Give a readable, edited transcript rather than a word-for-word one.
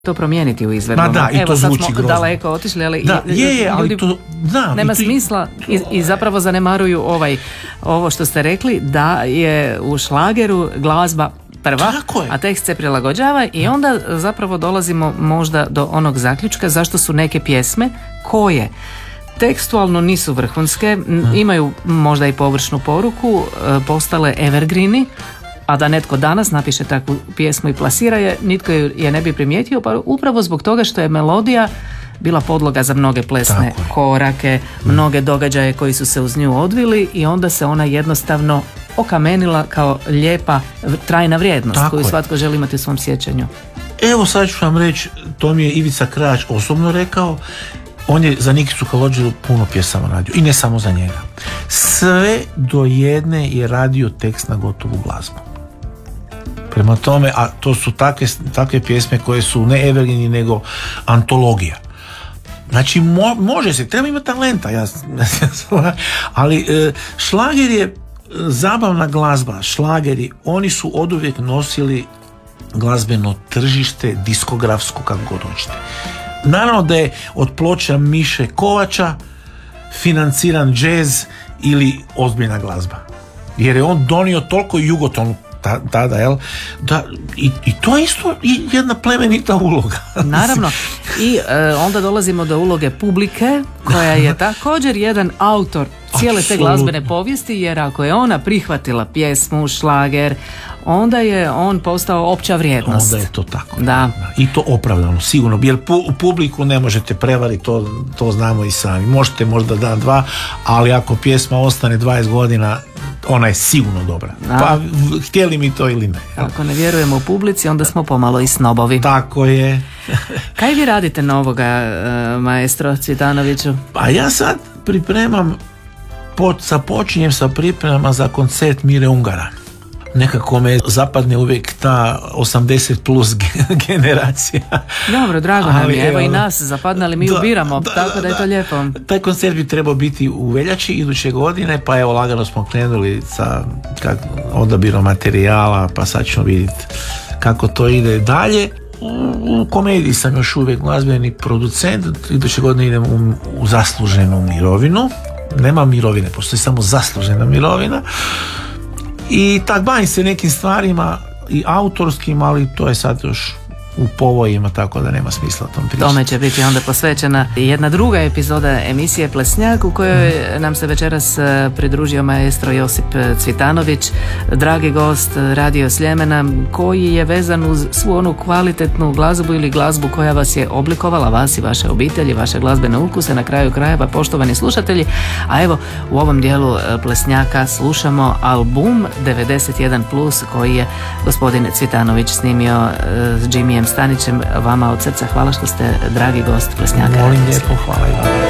to promijeniti u izvedbama. Ma da, i to zvuči grozno. Evo sad smo daleko otišli, ali da, ali ljudi to, da, nema smisla i zapravo zanemaruju ovo što ste rekli, da je u šlageru glazba prva, a tekst se prilagođava i onda zapravo dolazimo možda do onog zaključka zašto su neke pjesme koje tekstualno nisu vrhunske, imaju možda i površnu poruku, postale evergreeni, a da netko danas napiše takvu pjesmu i plasira je, nitko je ne bi primijetio, pa upravo zbog toga što je melodija bila podloga za mnoge plesne korake, mnoge događaje koji su se uz nju odvili i onda se ona jednostavno okamenila kao lijepa trajna vrijednost koju svatko želi imati u svom sjećanju. Evo sad ću vam reći, to mi je Ivica Krajić osobno rekao, on je za Nikicu Kalođeru puno pjesama radio i ne samo za njega. Sve do jedne je radio tekst na gotovu glazbu. Prema tome, a to su takve pjesme koje su ne evergreen nego antologija. Znači može se, treba imati talenta, ali šlager je zabavna glazba, šlageri, oni su oduvijek nosili glazbeno tržište, diskografsko, kako god hoćete. Naravno da je od ploča Miše Kovača financiran džez ili ozbiljna glazba. Jer je on donio toliko jugotonu tada, jel? Da, i to je isto jedna plemenita uloga. Naravno. I onda dolazimo do uloge publike, koja je također jedan autor cijele te glazbene povijesti, jer ako je ona prihvatila pjesmu, šlager, onda je on postao opća vrijednost. Onda je to tako. Da. I to opravdano, sigurno. Jer publiku ne možete prevariti, to znamo i sami. Možete možda dan, dva, ali ako pjesma ostane 20 godina, ona je sigurno dobra. Da. Pa htjeli mi to ili ne. Ako ne vjerujemo u publici, onda smo pomalo i snobovi. Tako je. Kaj vi radite novoga, maestro Cvitanoviću? Pa ja sad pripremam, započinjem sa pripremama za koncert Mire Ungara. Nekako me zapadne uvijek ta 80 plus generacija. Dobro, drago nam je, evo i nas zapadne, ali mi ubiramo, tako da je to lijepo. Taj koncert bi trebao biti u veljači iduće godine, pa evo lagano smo krenuli sa odabirom materijala, pa sad ćemo vidjeti kako to ide dalje. U komediji sam još uvijek glazbeni producent, iduće godine idem u zasluženu mirovinu. Nema mirovine, postoji samo zaslužena mirovina. I tak bavim se nekim stvarima i autorskim, ali to je sad još u povojima, tako da nema smisla tom pričati. Tome će biti onda posvećena jedna druga epizoda emisije Plesnjak, u kojoj nam se večeras pridružio maestro Josip Cvitanović, dragi gost Radio Sljemena, koji je vezan uz svu onu kvalitetnu glazbu ili glazbu koja vas je oblikovala, vas i vaše obitelji, vaše glazbene ukuse, na kraju krajeva, poštovani slušatelji. A evo, u ovom dijelu Plesnjaka slušamo album 91+, koji je gospodin Cvitanović snimio s Jimmyjem Stanićem. Vama od srca hvala što ste dragi gost Plesnjaka. Molim lijepo, hvala i vama.